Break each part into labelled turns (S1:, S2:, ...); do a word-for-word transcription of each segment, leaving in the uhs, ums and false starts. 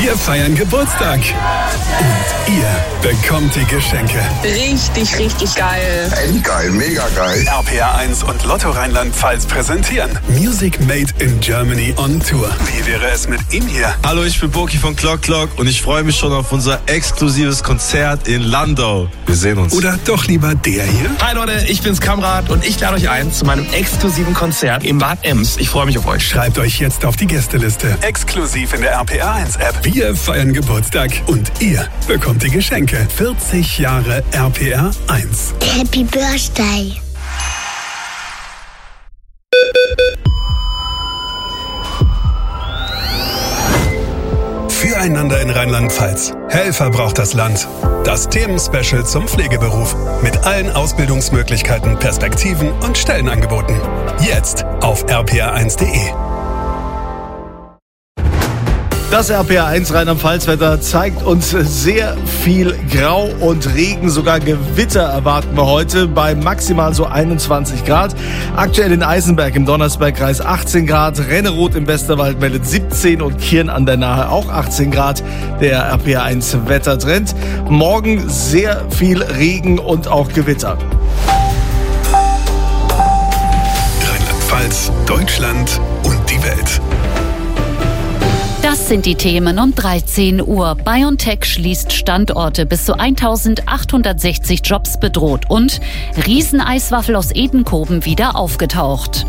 S1: Wir feiern Geburtstag. Und ihr bekommt die Geschenke.
S2: Richtig, richtig geil.
S3: Echt geil, mega geil.
S1: R P R eins und Lotto Rheinland-Pfalz präsentieren Music Made in Germany on Tour. Wie wäre es mit ihm hier?
S4: Hallo, ich bin Boki von Clock Clock und ich freue mich schon auf unser exklusives Konzert in Landau. Wir sehen uns.
S1: Oder doch lieber der hier?
S5: Hi Leute, ich bin's Kamrat und ich lade euch ein zu meinem exklusiven Konzert im Bad Ems. Ich freue mich auf euch.
S1: Schreibt euch jetzt auf die Gästeliste. Exklusiv in der R P R eins App. Wir feiern Geburtstag und ihr bekommt die Geschenke. vierzig Jahre R P R eins.
S6: Happy Birthday.
S1: Füreinander in Rheinland-Pfalz. Helfer braucht das Land. Das Themenspecial zum Pflegeberuf. Mit allen Ausbildungsmöglichkeiten, Perspektiven und Stellenangeboten. Jetzt auf r p r eins punkt de.
S7: Das R P R eins Rheinland-Pfalz-Wetter zeigt uns sehr viel Grau und Regen, sogar Gewitter erwarten wir heute bei maximal so einundzwanzig Grad. Aktuell in Eisenberg im Donnersbergkreis achtzehn Grad, Renneroth im Westerwald meldet siebzehn und Kirn an der Nahe auch achtzehn Grad. Der R P R eins Wettertrend. Morgen sehr viel Regen und auch Gewitter.
S1: Rheinland-Pfalz, Deutschland und die Welt.
S8: Das sind die Themen um dreizehn Uhr. BioNTech schließt Standorte, bis zu eintausendachthundertsechzig Jobs bedroht und Rieseneiswaffel aus Edenkoben wieder aufgetaucht.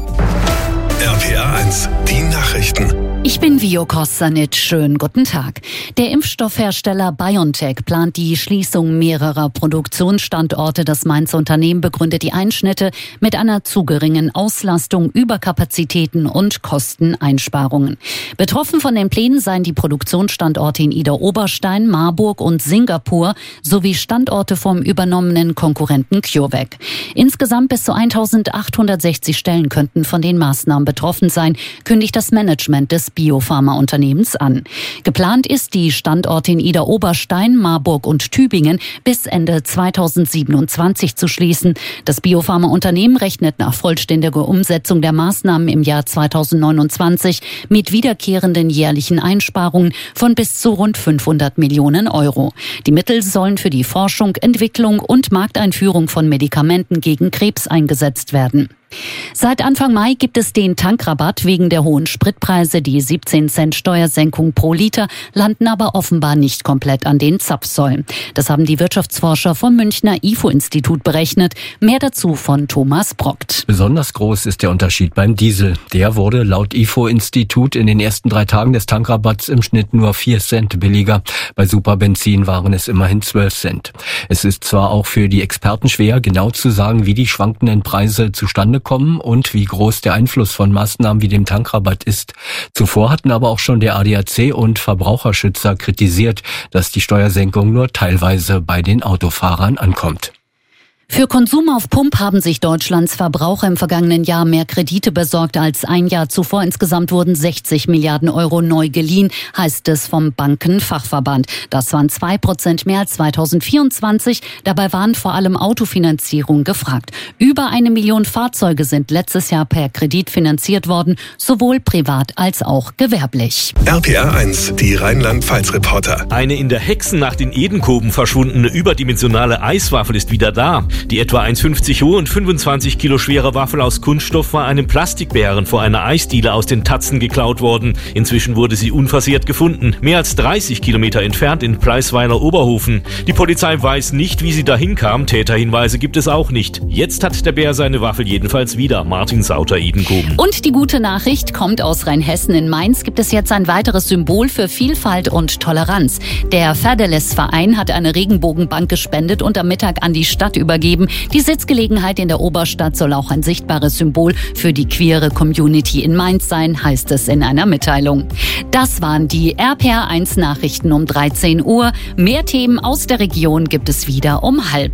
S1: R P R eins, die Nachrichten.
S8: Ich bin Vio Kostanic. Schönen guten Tag. Der Impfstoffhersteller BioNTech plant die Schließung mehrerer Produktionsstandorte. Das Mainzer Unternehmen begründet die Einschnitte mit einer zu geringen Auslastung, Überkapazitäten und Kosteneinsparungen. Betroffen von den Plänen seien die Produktionsstandorte in Idar-Oberstein, Marburg und Singapur sowie Standorte vom übernommenen Konkurrenten CureVac. Insgesamt bis zu eintausendachthundertsechzig Stellen könnten von den Maßnahmen betroffen sein, kündigt das Management des Biopharma-Unternehmens an. Geplant ist, die Standorte in Idar-Oberstein, Marburg und Tübingen bis Ende zweitausendsiebenundzwanzig zu schließen. Das Biopharma-Unternehmen rechnet nach vollständiger Umsetzung der Maßnahmen im Jahr zweitausendneunundzwanzig mit wiederkehrenden jährlichen Einsparungen von bis zu rund fünfhundert Millionen Euro. Die Mittel sollen für die Forschung, Entwicklung und Markteinführung von Medikamenten gegen Krebs eingesetzt werden. Seit Anfang Mai gibt es den Tankrabatt wegen der hohen Spritpreise. Die siebzehn Cent Steuersenkung pro Liter landen aber offenbar nicht komplett an den Zapfsäulen. Das haben die Wirtschaftsforscher vom Münchner I F O-Institut berechnet. Mehr dazu von Thomas Brockt.
S9: Besonders groß ist der Unterschied beim Diesel. Der wurde laut I F O-Institut in den ersten drei Tagen des Tankrabatts im Schnitt nur vier Cent billiger. Bei Superbenzin waren es immerhin zwölf Cent. Es ist zwar auch für die Experten schwer, genau zu sagen, wie die schwankenden Preise zustande kommen und wie groß der Einfluss von Maßnahmen wie dem Tankrabatt ist. Zuvor hatten aber auch schon der A D A C und Verbraucherschützer kritisiert, dass die Steuersenkung nur teilweise bei den Autofahrern ankommt.
S8: Für Konsum auf Pump haben sich Deutschlands Verbraucher im vergangenen Jahr mehr Kredite besorgt als ein Jahr zuvor. Insgesamt wurden sechzig Milliarden Euro neu geliehen, heißt es vom Bankenfachverband. Das waren zwei Prozent mehr als zweitausendvierundzwanzig. Dabei waren vor allem Autofinanzierungen gefragt. Über eine Million Fahrzeuge sind letztes Jahr per Kredit finanziert worden, sowohl privat als auch gewerblich.
S1: R P R eins, die Rheinland-Pfalz-Reporter.
S10: Eine in der Hexennacht in Edenkoben verschwundene überdimensionale Eiswaffel ist wieder da. Die etwa eins Komma fünfzig hohe und fünfundzwanzig Kilo schwere Waffel aus Kunststoff war einem Plastikbären vor einer Eisdiele aus den Tatzen geklaut worden. Inzwischen wurde sie unversehrt gefunden, mehr als dreißig Kilometer entfernt in Pleisweiler-Oberhofen. Die Polizei weiß nicht, wie sie dahin kam. Täterhinweise gibt es auch nicht. Jetzt hat der Bär seine Waffel jedenfalls wieder. Martin Sauter, Edenkoben.
S8: Und die gute Nachricht kommt aus Rheinhessen. In Mainz gibt es jetzt ein weiteres Symbol für Vielfalt und Toleranz. Der Ferdeles-Verein hat eine Regenbogenbank gespendet und am Mittag an die Stadt übergeben. Die Sitzgelegenheit in der Oberstadt soll auch ein sichtbares Symbol für die queere Community in Mainz sein, heißt es in einer Mitteilung. Das waren die R P R eins Nachrichten um dreizehn Uhr. Mehr Themen aus der Region gibt es wieder um halb.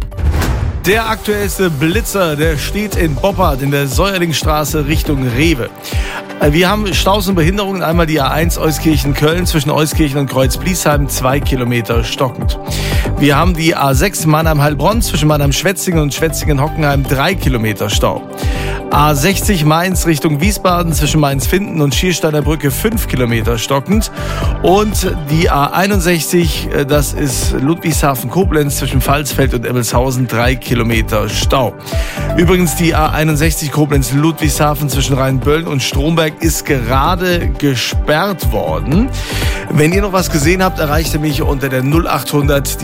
S7: Der aktuellste Blitzer, der steht in Boppard in der Säuerlingstraße Richtung Rewe. Wir haben Staus und Behinderungen. Einmal die A eins Euskirchen-Köln zwischen Euskirchen und Kreuz-Bliesheim, zwei Kilometer stockend. Wir haben die A sechs Mannheim-Heilbronn zwischen Mannheim-Schwetzingen und Schwetzingen-Hockenheim drei Kilometer Stau. A sechzig Mainz Richtung Wiesbaden zwischen Mainz-Finden und Schiersteiner Brücke fünf Kilometer stockend. Und die A einundsechzig, das ist Ludwigshafen-Koblenz zwischen Pfalzfeld und Emmelshausen drei Kilometer Stau. Übrigens die A einundsechzig Koblenz-Ludwigshafen zwischen Rheinböllen und Stromberg ist gerade gesperrt worden. Wenn ihr noch was gesehen habt, erreicht ihr mich unter der null achthundert